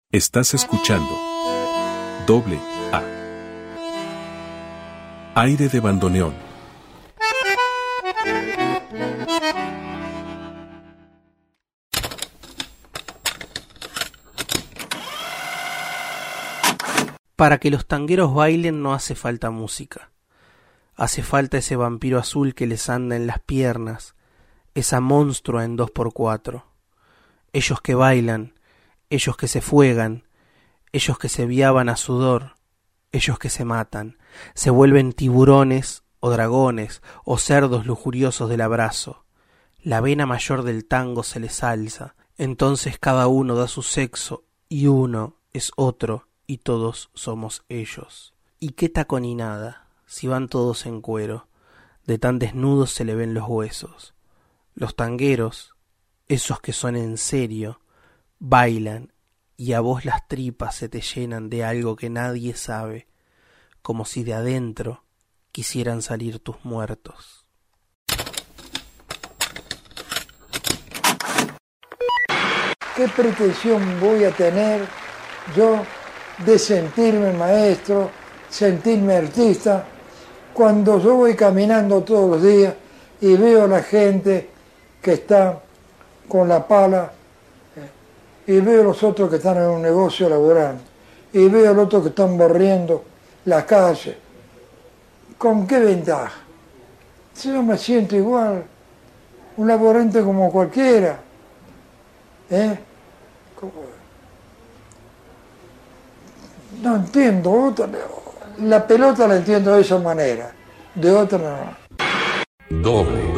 Estás escuchando Doble A. Aire de bandoneón. Para que los tangueros bailen no hace falta música. Hace falta ese vampiro azul que les anda en las piernas, esa monstrua en 2x4. Ellos que bailan, ellos que se fuegan, ellos que se viaban a sudor, ellos que se matan, se vuelven tiburones o dragones o cerdos lujuriosos del abrazo. La vena mayor del tango se les alza, entonces cada uno da su sexo y uno es otro y todos somos ellos. ¿Y qué taconinada, si van todos en cuero? De tan desnudos se le ven los huesos. Los tangueros, esos que son en serio, bailan y a vos las tripas se te llenan de algo que nadie sabe, como si de adentro quisieran salir tus muertos. ¿Qué pretensión voy a tener yo de sentirme maestro, sentirme artista, cuando yo voy caminando todos los días y veo a la gente que está con la pala, y veo a los otros que están en un negocio laborando, y veo a los otros que están barriendo la calle? ¿Con qué ventaja? Si yo me siento igual, un laborante como cualquiera, No entiendo, la pelota la entiendo de esa manera, de otra no. Doble